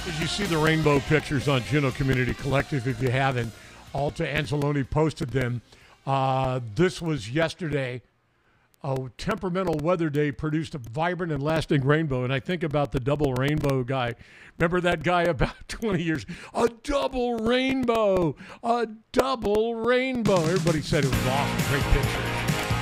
Did you see the rainbow pictures on Juneau Community Collective? If you haven't, Alta Anzalone posted them. This was yesterday. A temperamental weather day produced a vibrant and lasting rainbow. And I think about the double rainbow guy. Remember that guy about 20 years? A double rainbow. A double rainbow. Everybody said it was awesome. Great picture.